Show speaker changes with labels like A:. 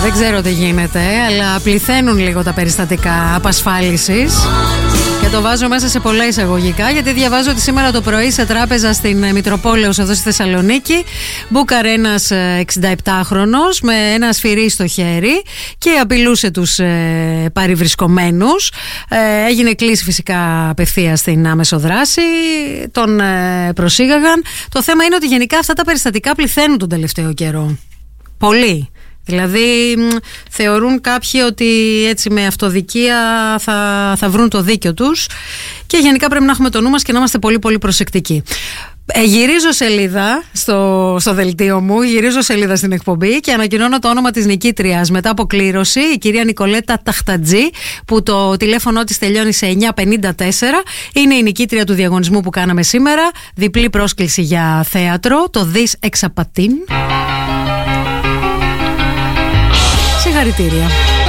A: Δεν ξέρω τι γίνεται, αλλά πληθαίνουν λίγο τα περιστατικά απασφάλισης. Και το βάζω μέσα σε πολλά εισαγωγικά, γιατί διαβάζω ότι σήμερα το πρωί σε τράπεζα στην Μητροπόλεως εδώ στη Θεσσαλονίκη μπούκαρε ένας 67χρονος με ένα σφυρί στο χέρι και απειλούσε τους παρευρισκομένους. Έγινε κλήση φυσικά απευθείας στην άμεσο δράση, τον προσήγαγαν. Το θέμα είναι ότι γενικά αυτά τα περιστατικά πληθαίνουν τον τελευταίο καιρό. Πολύ. Δηλαδή θεωρούν κάποιοι ότι έτσι με αυτοδικία θα βρουν το δίκιο τους και γενικά πρέπει να έχουμε το νου μας και να είμαστε πολύ πολύ προσεκτικοί. Γυρίζω σελίδα στο δελτίο μου, γυρίζω σελίδα στην εκπομπή και ανακοινώνω το όνομα της νικήτριας μετά από κλήρωση, η κυρία Νικολέτα Ταχτατζή, που το τηλέφωνο της τελειώνει σε 954. Είναι η νικήτρια του διαγωνισμού που κάναμε σήμερα, διπλή πρόσκληση για θέατρο, το Δις Εξαπατήν. Συγχαρητήρια.